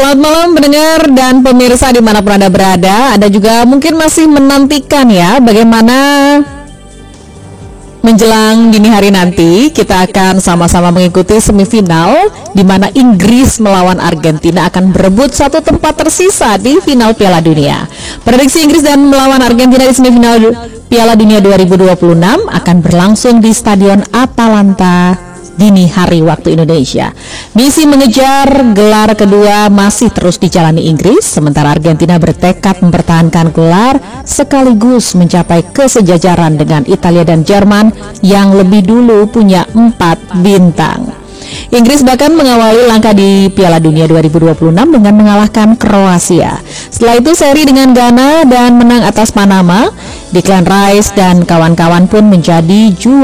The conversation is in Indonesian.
Selamat malam pendengar dan pemirsa dimanapun Anda berada. Anda juga mungkin masih menantikan ya bagaimana menjelang dini hari nanti kita akan sama-sama mengikuti semifinal di mana Inggris melawan Argentina akan berebut satu tempat tersisa di final Piala Dunia. Prediksi Inggris dan melawan Argentina di semifinal Piala Dunia 2026 akan berlangsung di Stadion Atalanta dini hari waktu Indonesia. Misi mengejar gelar kedua masih terus dijalani Inggris, sementara Argentina bertekad mempertahankan gelar sekaligus mencapai kesejajaran dengan Italia dan Jerman yang lebih dulu punya 4 bintang. Inggris bahkan mengawali langkah di Piala Dunia 2026 dengan mengalahkan Kroasia. Setelah itu seri dengan Ghana dan menang atas Panama. Declan Rice dan kawan-kawan pun menjadi juara